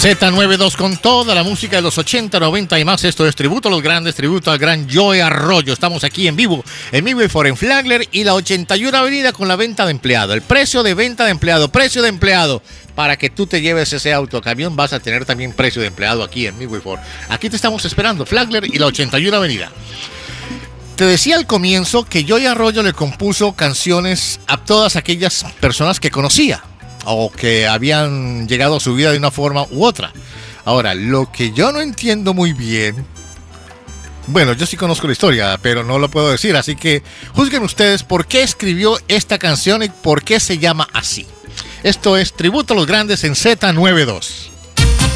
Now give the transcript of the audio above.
Z92 con toda la música de los 80, 90 y más. Esto es tributo a los grandes, tributo al gran Joey Arroyo. Estamos aquí en vivo y for en Flagler y la 81 Avenida con la venta de empleado. El precio de venta de empleado. Para que tú te lleves ese autocamión vas a tener también precio de empleado aquí en vivo y for. Aquí te estamos esperando, Flagler y la 81 Avenida. Te decía al comienzo que Joey Arroyo le compuso canciones a todas aquellas personas que conocía o que habían llegado a su vida de una forma u otra. Ahora, lo que yo no entiendo muy bien, bueno, yo sí conozco la historia, pero no lo puedo decir, así que juzguen ustedes por qué escribió esta canción y por qué se llama así. Esto es Tributo a los Grandes en Z92.